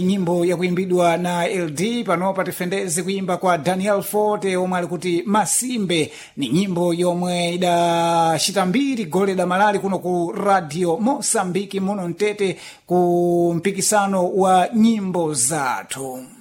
nyimbo yakuimbidwa na LD panopa tifendeze kuimba kwa Daniel Forte omwe ali kuti Masimbe. Ni nyimbo yomwe idachita mbiri gole da malali kuno ku Radio Mosambiki muno Mtete ku mpikisano wa nyimbo zathu.